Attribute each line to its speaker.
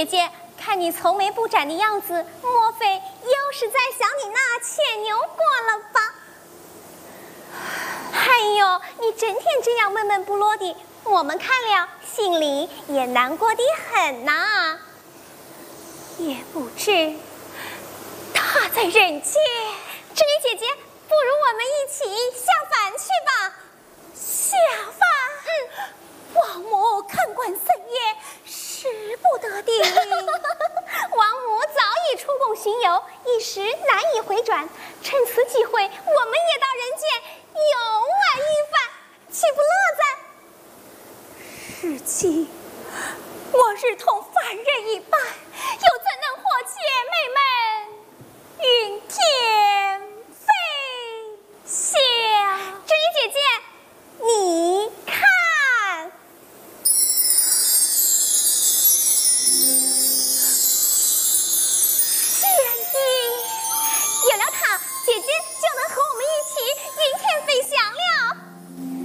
Speaker 1: 姐姐，看你愁眉不展的样子，莫非又是在想你那牵牛过了吧？哎呦，你整天这样闷闷不乐的，我们看了心里也难过的很呐。也不知他在人间。织女姐姐，不如我们一起下凡去吧。下凡？
Speaker 2: 王母看官森严，使不得的。
Speaker 1: 王母早已出宫巡游，一时难以回转。趁此机会，我们也到人间游玩一番，岂不乐哉？
Speaker 2: 是妻，我日同凡人一般。